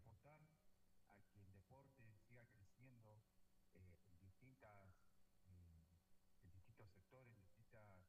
apostar a que el deporte siga creciendo en distintos sectores, en distintas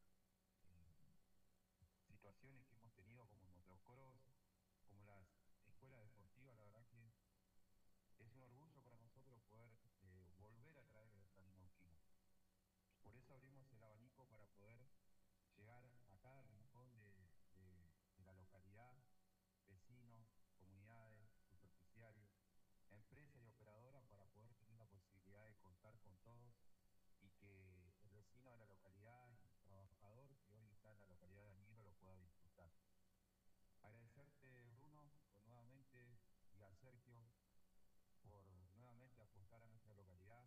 situaciones que hemos tenido como el motocross, como las escuelas deportivas. La verdad que es un orgullo para nosotros poder volver a traer el rally neuquino. Por eso abrimos el abanico para poder llegar a cada rincón de la localidad, vecinos, comunidades, superficiarios, empresas y operadoras, para poder tener la posibilidad de contar con todos y que el vecino de la localidad y el trabajador que hoy está en la localidad de Añelo lo pueda disfrutar. Agradecerte, Bruno, nuevamente, y a Sergio por nuevamente apostar a nuestra localidad,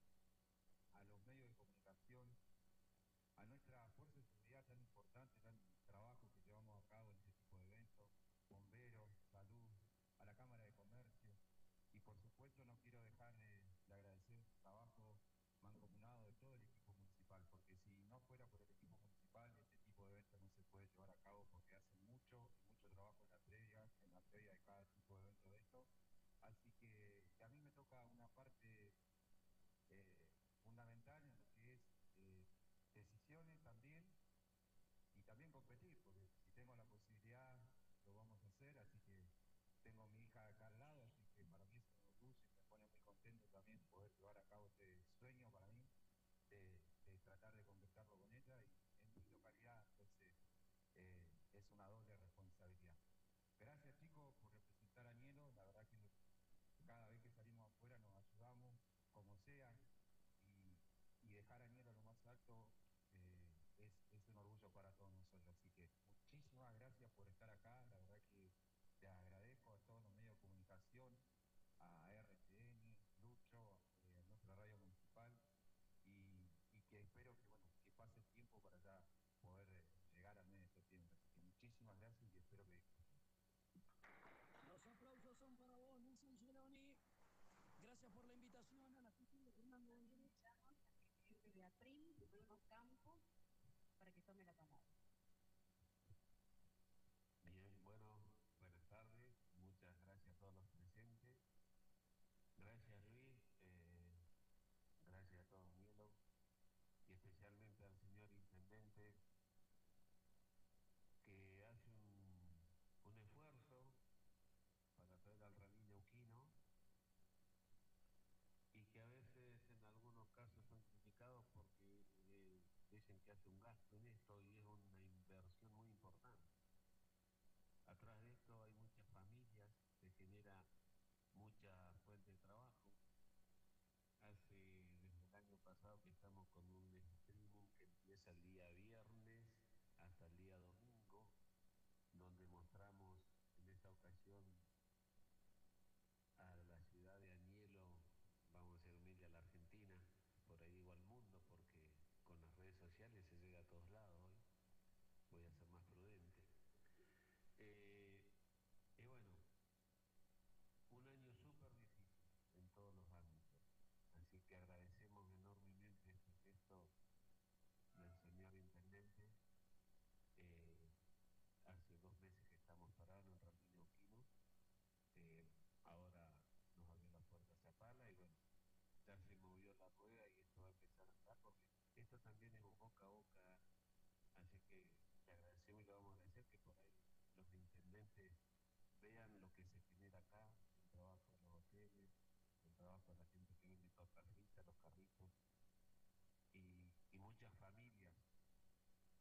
a los medios de comunicación, a nuestra fuerza de seguridad tan importante, tan trabajo que llevamos a cabo en este tipo de eventos, bomberos, salud, a la Cámara de Comercio, y por supuesto no quiero dejar de agradecer el trabajo mancomunado de todo el equipo municipal, porque si no fuera por el equipo municipal, este tipo de eventos no se puede llevar a cabo, porque hacen mucho trabajo en la previa de cada tipo de evento de esto. Así que a mí me toca una parte fundamental en lo que es decisiones también, y también competir, porque si tengo la posibilidad lo vamos a hacer. Así que tengo a mi hija acá al lado, así que para mí es un orgullo y me pone muy contento también poder llevar a cabo este sueño para mí de tratar de concretarlo con ella y en mi localidad. Entonces es una doble responsabilidad. Gracias, chicos, por representar a Añelo. La verdad que cada vez que salimos afuera nos ayudamos como sea, y dejar a Añelo a lo más alto es un orgullo para todos nosotros. Así que muchísimas gracias por estar acá. La verdad que te agradezco a todos los medios de comunicación, a RTN, Lucho, a nuestra radio municipal, y que espero que, bueno, que pase el tiempo para ya poder llegar al mes de septiembre. Así que muchísimas gracias y espero que... Los aplausos son para vos, Luis Angeloni. Gracias por la invitación a la gestión de Fernando González. Presidente de APRIM, Bruno Campos, para que tome la palabra. Bien, bueno, buenas tardes. Muchas gracias a todos los presentes. Gracias, Luis. Gracias a todos, Mielo. Y especialmente al señor intendente, que hace un esfuerzo para traer al rally neuquino, y que a veces en algunos casos son criticados porque dicen que hace un gasto en esto, y es una inversión muy importante. Atrás de esto hay muchas familias, se genera mucha fuente de trabajo. Desde el año pasado que estamos con un streaming que empieza el día viernes hasta el día domingo, donde mostramos en esta ocasión a la ciudad de Añelo, vamos a ser humildes, a la Argentina, por ahí digo al mundo, porque con las redes sociales se llega a todos lados hoy. Voy a ser más prudente. Y bueno, un año súper difícil en todos los ámbitos. Así que agradecemos enormemente este gesto del señor intendente. Hace 2 meses que estamos parados en Rally Neuquino. Ahora nos abrió la puerta a Zapala y bueno, ya se movió la rueda y esto va a empezar a andar, porque esto también es un boca a boca. Así que le agradecemos y le vamos a agradecer que por ahí los intendentes vean lo que se